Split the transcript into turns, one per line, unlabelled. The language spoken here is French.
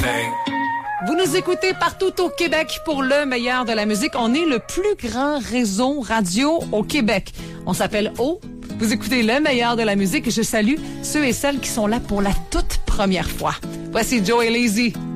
Vous nous écoutez partout au Québec pour le meilleur de la musique. On est le plus grand réseau radio au Québec. On s'appelle O. Vous écoutez le meilleur de la musique et je salue ceux et celles qui sont là pour la toute première fois. Voici Joey Lazy.